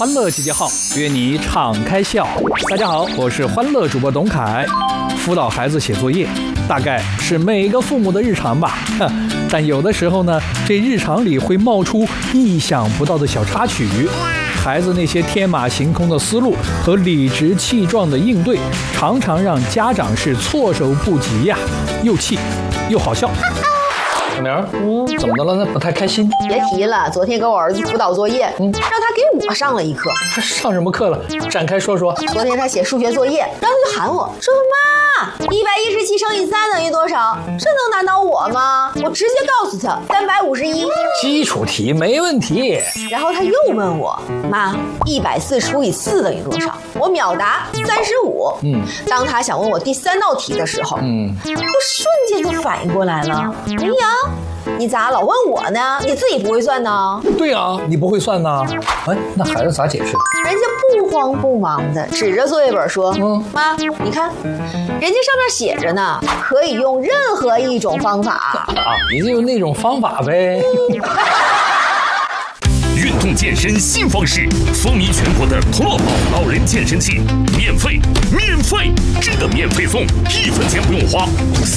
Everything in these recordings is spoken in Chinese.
欢乐集结号，约你敞开笑。大家好，我是欢乐主播董凯。辅导孩子写作业，大概是每个父母的日常吧。但有的时候呢，这日常里会冒出意想不到的小插曲。孩子那些天马行空的思路和理直气壮的应对，常常让家长是措手不及呀，又气又好笑。小明，怎么的了？那不太开心？ 别提了，昨天给我儿子辅导作业，让他给我上了一课。 他上什么课了？展开说说。 昨天他写数学作业，然后他就喊我说：“妈，117乘以3等于多少？”这能难倒我吗？我直接告诉他351。 基础题没问题。 然后他又问我：“妈，140除以4等于多少？”我秒答35。当他想问我第3道题的时候，我瞬间就反应过来了。哎呀，你咋老问我呢？你自己不会算呢？ 对啊，你不会算呢？哎，那孩子咋解释？ 人家不慌不忙的指着作业本说：“妈，你看，人家上面写着呢，可以用任何一种方法。” 你就用那种方法呗。 运动健身新方式，风靡全国的童乐宝老人健身器，免费，真的免费送，1分钱不用花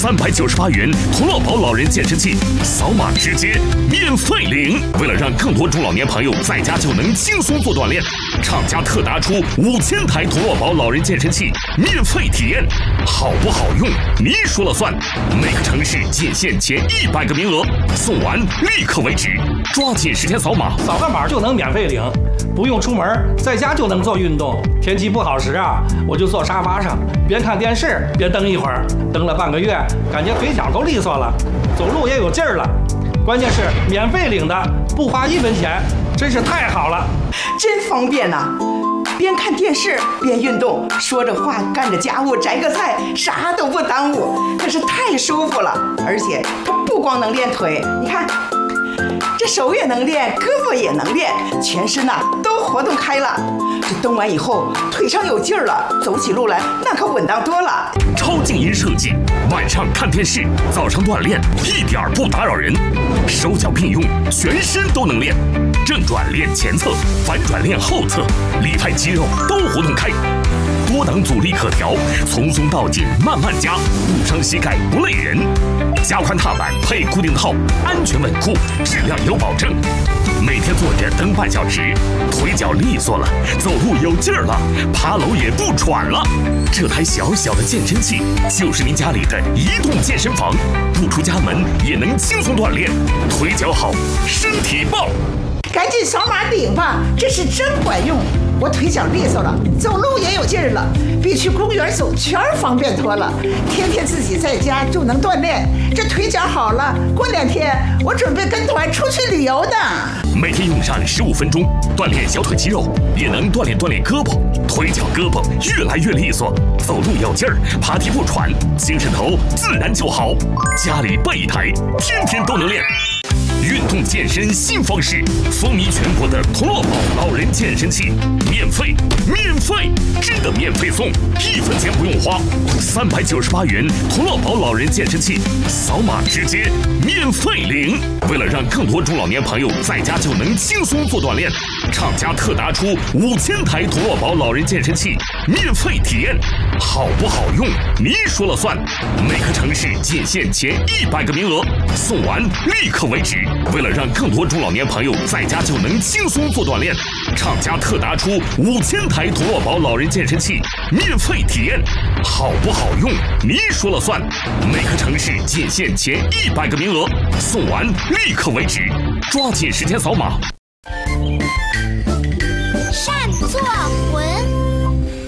，398元童乐宝老人健身器，扫码直接免费领。为了让更多中老年朋友在家就能轻松做锻炼，厂家特拿出5000台童乐宝老人健身器免费体验，好不好用你说了算。每个城市仅限前100个名额，送完立刻为止，抓紧时间扫码， 扫个码就能免费领，不用出门，在家就能做运动。天气不好时啊，我就坐沙发上，边看电视边蹬一会儿，蹬了半个月，感觉腿脚都利索了，走路也有劲儿了。关键是免费领的，不花1分钱，真是太好了， 真方便呐！边看电视边运动，说着话干着家务，摘个菜，啥都不耽误，可是太舒服了。而且它不光能练腿，你看。这手也能练，胳膊也能练，全身都活动开了。这蹬完以后，腿上有劲儿了，走起路来那可稳当多了。 超静音设计，晚上看电视，早上锻炼，一点不打扰人。手脚并用，全身都能练，正转练前侧，反转练后侧，里外肌肉都活动开。多档阻力可调，从松到紧慢慢加，不伤膝盖不累人。加宽踏板配固定套，安全稳固，质量有保证。每天坐着蹬半小时，腿脚利索了，走路有劲儿了，爬楼也不喘了。这台小小的健身器就是您家里的移动健身房，不出家门也能轻松锻炼，腿脚好，身体棒。 赶紧扫码领吧，这是真管用。我腿脚利索了，走路也有劲儿了，比去公园走圈方便多了。天天自己在家就能锻炼，这腿脚好了，过2天我准备跟团出去旅游呢。 每天用上15分钟，锻炼小腿肌肉，也能锻炼胳膊，腿脚胳膊越来越利索，走路有劲儿，爬梯不喘，精神头自然就好。家里备一台，天天都能练。运动健身新方式，风靡全国的童乐宝老人健身器，免费，真的免费送，1分钱不用花，398元童乐宝老人健身器，扫码直接免费领。为了让更多中老年朋友在家就能轻松做锻炼，厂家特拿出5000台童乐宝老人健身器免费体验，好不好用你说了算。每个城市仅限前100个名额，送完立刻为止。为了让更多中老年朋友在家就能轻松做锻炼，厂家特拿出5000台童乐宝老人健身器免费体验，好不好用你说了算。每个城市仅限前100个名额，送完立刻为止，抓紧时间扫码。 擅作。